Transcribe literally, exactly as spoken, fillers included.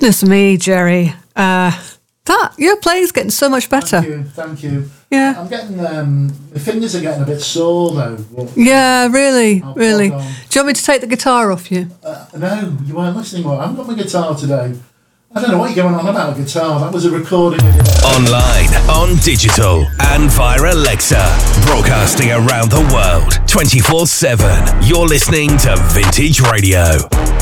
Goodness me, Jerry. Uh, that your playing's getting so much better. Thank you, thank you. Yeah. I'm getting, um, my fingers are getting a bit sore though. Well, yeah, really, I'll really. plug Do on. you want me to take the guitar off you? Uh, no, you weren't listening well. I haven't got my guitar today. I don't know what you're going on about a guitar. That was a recording. Online, on digital, and via Alexa. Broadcasting around the world, twenty-four seven. You're listening to Vintage Radio.